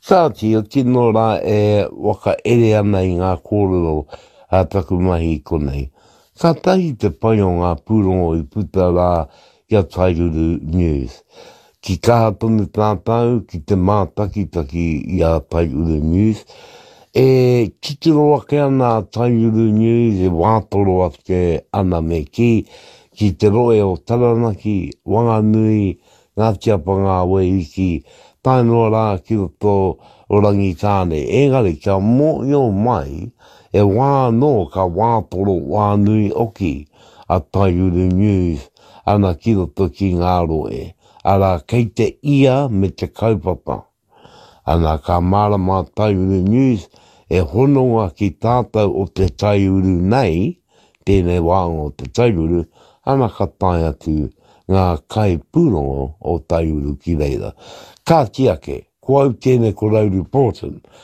Sāti o tino rā e waka ere ana I ngā kōrero a taku mahi konei. Ka tahi te pai o ngā pūrongo I puta rā ia Tairuru News. Ki kaha tonu tātou ki te mātakitaki I a Tairuru News. E kitiro ake ana Tairuru News e wātoro ake ana me ki te roe o Taranaki, Wanganui, Ngāti Apanga, Weiki, tainoa rā ki roto o Rangitāne. Engari kia mo'io mai e wāno ka wātoro wānui oki a Tairuru News ana ki roto ki ngā roe. Ara kei te ia me te kaupapa. Ana ka marama Tairuru News e hononga ki tātou o te Tairuru nei, tēnei wāngo te Tairuru, ana ka tae atu ngā kai pūrongo o Tairuru ki reira. Ka ki ake, ko au tēnei ko Rauru Porton,